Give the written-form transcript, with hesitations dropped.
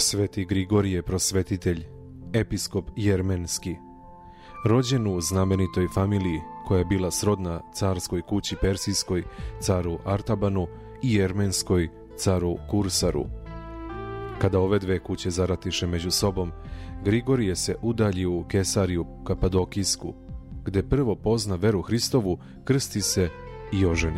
Sveti Grigorije prosvetitelj, episkop jermenski, rođen u znamenitoj familiji koja je bila srodna carskoj kući persijskoj, caru Artabanu, i jermenskoj, caru Kursaru. Kada ove dve kuće zaratiše među sobom, Grigorije se udalji u Kesariju Kapadokijsku, gde prvo pozna veru Hristovu, krsti se i oženi.